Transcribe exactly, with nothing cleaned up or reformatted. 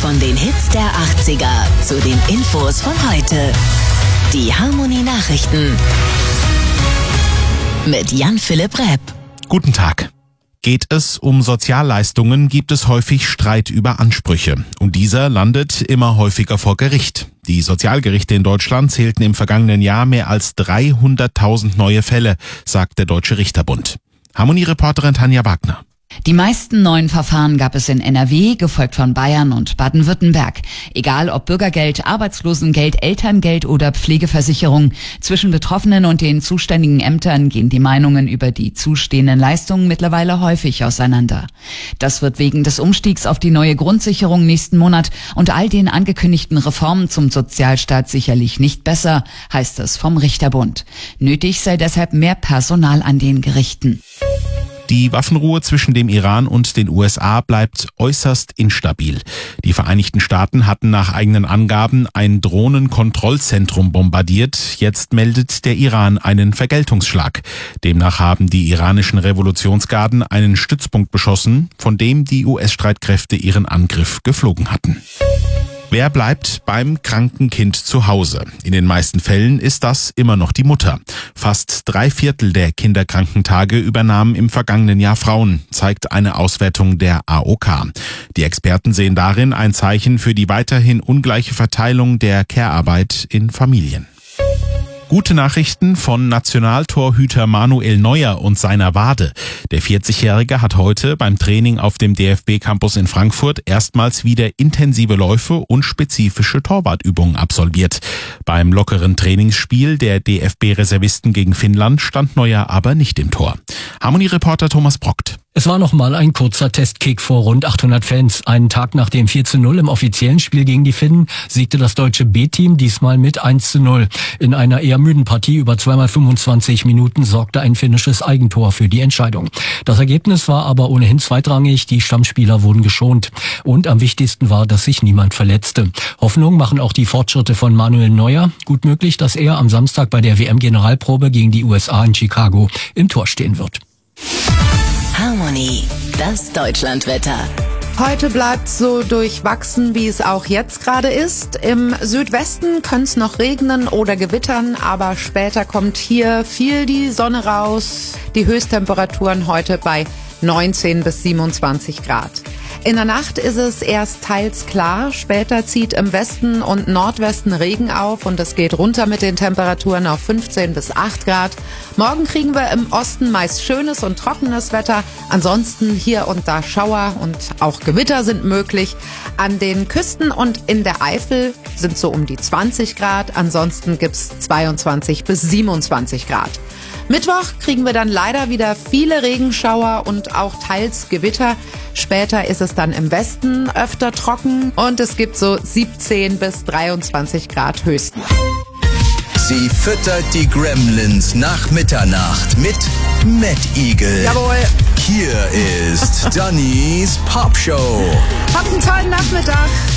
Von den Hits der achtziger zu den Infos von heute. Die Harmony Nachrichten mit Jan-Philipp Repp. Guten Tag. Geht es um Sozialleistungen, gibt es häufig Streit über Ansprüche. Und dieser landet immer häufiger vor Gericht. Die Sozialgerichte in Deutschland zählten im vergangenen Jahr mehr als dreihunderttausend neue Fälle, sagt der Deutsche Richterbund. Harmonie-Reporterin Tanja Wagner. Die meisten neuen Verfahren gab es in N R W, gefolgt von Bayern und Baden-Württemberg. Egal ob Bürgergeld, Arbeitslosengeld, Elterngeld oder Pflegeversicherung. Zwischen Betroffenen und den zuständigen Ämtern gehen die Meinungen über die zustehenden Leistungen mittlerweile häufig auseinander. Das wird wegen des Umstiegs auf die neue Grundsicherung nächsten Monat und all den angekündigten Reformen zum Sozialstaat sicherlich nicht besser, heißt es vom Richterbund. Nötig sei deshalb mehr Personal an den Gerichten. Die Waffenruhe zwischen dem Iran und den U S A bleibt äußerst instabil. Die Vereinigten Staaten hatten nach eigenen Angaben ein Drohnenkontrollzentrum bombardiert. Jetzt meldet der Iran einen Vergeltungsschlag. Demnach haben die iranischen Revolutionsgarden einen Stützpunkt beschossen, von dem die U S-Streitkräfte ihren Angriff geflogen hatten. Wer bleibt beim kranken Kind zu Hause? In den meisten Fällen ist das immer noch die Mutter. Fast drei Viertel der Kinderkrankentage übernahmen im vergangenen Jahr Frauen, zeigt eine Auswertung der A O K. Die Experten sehen darin ein Zeichen für die weiterhin ungleiche Verteilung der Care-Arbeit in Familien. Gute Nachrichten von Nationaltorhüter Manuel Neuer und seiner Wade. Der vierzigjährige hat heute beim Training auf dem D F B-Campus in Frankfurt erstmals wieder intensive Läufe und spezifische Torwartübungen absolviert. Beim lockeren Trainingsspiel der D F B-Reservisten gegen Finnland stand Neuer aber nicht im Tor. Harmonie-Reporter Thomas Brockt. Es war nochmal ein kurzer Testkick vor rund achthundert Fans. Einen Tag nach dem vier zu null im offiziellen Spiel gegen die Finnen siegte das deutsche B-Team diesmal mit eins zu null. In einer eher müden Partie über zweimal fünfundzwanzig Minuten sorgte ein finnisches Eigentor für die Entscheidung. Das Ergebnis war aber ohnehin zweitrangig. Die Stammspieler wurden geschont. Und am wichtigsten war, dass sich niemand verletzte. Hoffnung machen auch die Fortschritte von Manuel Neuer. Gut möglich, dass er am Samstag bei der W M-Generalprobe gegen die U S A in Chicago im Tor stehen wird. Harmony, das Deutschlandwetter. Heute bleibt so durchwachsen, wie es auch jetzt gerade ist. Im Südwesten könnte es noch regnen oder gewittern, aber später kommt hier viel die Sonne raus. Die Höchsttemperaturen heute bei neunzehn bis siebenundzwanzig Grad. In der Nacht ist es erst teils klar, später zieht im Westen und Nordwesten Regen auf und es geht runter mit den Temperaturen auf fünfzehn bis acht Grad. Morgen kriegen wir im Osten meist schönes und trockenes Wetter, ansonsten hier und da Schauer und auch Gewitter sind möglich. An den Küsten und in der Eifel sind so um die zwanzig Grad, ansonsten gibt's zweiundzwanzig bis siebenundzwanzig Grad. Mittwoch kriegen wir dann leider wieder viele Regenschauer und auch teils Gewitter. Später ist es dann im Westen öfter trocken und es gibt so siebzehn bis dreiundzwanzig Grad höchstens. Sie füttert die Gremlins nach Mitternacht mit Mad Eagle. Jawohl. Hier ist Dannys Popshow. Habt einen tollen Nachmittag.